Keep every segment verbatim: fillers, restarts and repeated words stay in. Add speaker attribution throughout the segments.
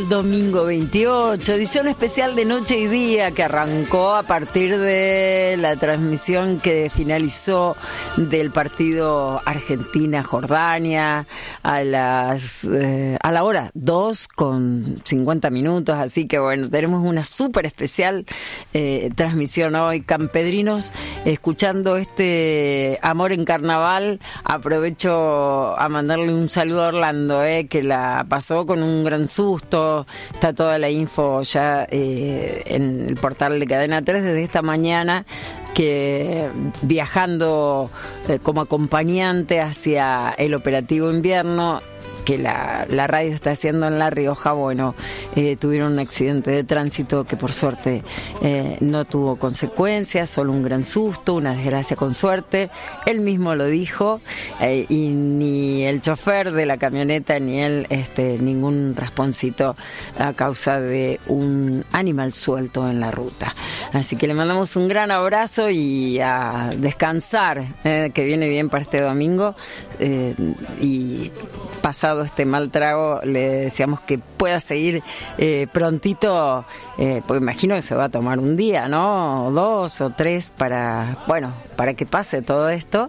Speaker 1: del domingo veintiocho, edición especial de Noche y Día que arrancó a partir de la transmisión que finalizó del partido Argentina-Jordania a las eh, a la hora dos con cincuenta minutos, así que bueno, tenemos una súper especial eh, transmisión hoy, campedrinos, escuchando este Amor en Carnaval. Aprovecho a mandarle un saludo a Orlando, eh, que la pasó con un gran susto. Está toda la info ya eh, en el portal de Cadena tres desde esta mañana, que viajando eh, como acompañante hacia el operativo invierno que la, la radio está haciendo en La Rioja, bueno, eh, tuvieron un accidente de tránsito que por suerte eh, no tuvo consecuencias, solo un gran susto, una desgracia con suerte. Él mismo lo dijo, eh, y ni el chofer de la camioneta ni él, este, ningún rasponcito a causa de un animal suelto en la ruta. Así que le mandamos un gran abrazo y a descansar, eh, que viene bien para este domingo, eh, y pasado este mal trago le deseamos que pueda seguir eh, prontito, eh, pues imagino que se va a tomar un día, ¿no? O dos o tres para, bueno, para que pase todo esto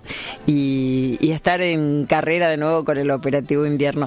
Speaker 1: y, y estar en carrera de nuevo con el operativo invierno.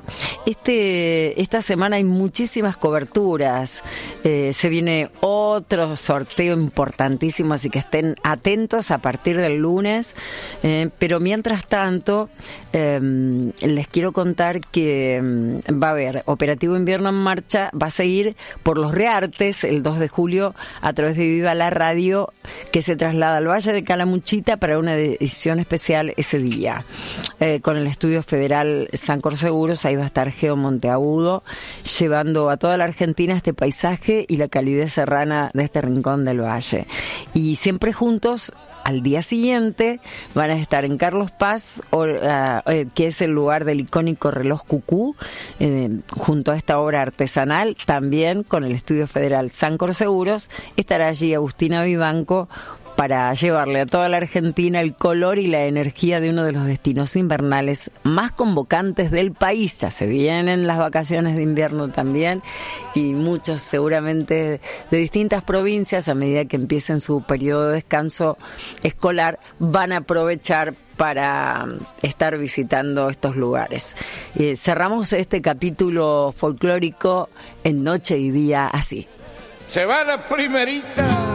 Speaker 1: Este, esta semana hay muchísimas coberturas, eh, se viene otro sorteo importantísimo, así que estén atentos a partir del lunes, eh, pero mientras tanto eh, les quiero contar que va a haber Operativo Invierno en Marcha, va a seguir por los Reartes el dos de julio a través de Viva la Radio, que se traslada al Valle de Calamuchita para una edición especial ese día. Eh, con el Estudio Federal Sancor Seguros, ahí va a estar Geo Monteagudo, llevando a toda la Argentina este paisaje y la calidez serrana de este rincón del valle. Y siempre juntos, al día siguiente van a estar en Carlos Paz, o, uh, eh, que es el lugar del icónico reloj Cucú, eh, junto a esta obra artesanal, también con el Estudio Federal Sancor Seguros. Estará allí Agustina Vivanco para llevarle a toda la Argentina el color y la energía de uno de los destinos invernales más convocantes del país. Ya se vienen las vacaciones de invierno también, y muchos seguramente de distintas provincias, a medida que empiecen su periodo de descanso escolar, van a aprovechar para estar visitando estos lugares. Eh, cerramos este capítulo folclórico en Noche y Día así.
Speaker 2: Se va la primerita.